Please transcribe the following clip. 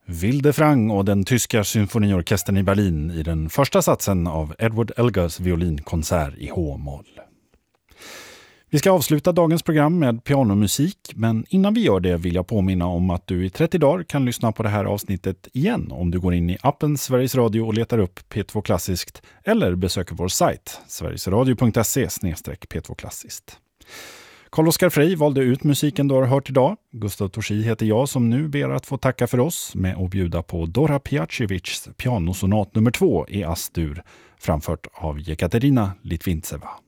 Wilde Frang och den tyska symfoniorkestern i Berlin i den första satsen av Edward Elgars violinkonsert i H-moll. Vi ska avsluta dagens program med pianomusik, men innan vi gör det vill jag påminna om att du i 30 dagar kan lyssna på det här avsnittet igen om du går in i appen Sveriges Radio och letar upp P2 Klassiskt eller besöker vår sajt sverigesradio.se/P2Klassiskt. Carl-Oskar Frey valde ut musiken du har hört idag. Gustav Torsi heter jag som nu ber att få tacka för oss med att bjuda på Dora Piacevics pianosonat nummer 2 i Astur, framfört av Jekaterina Litvintseva.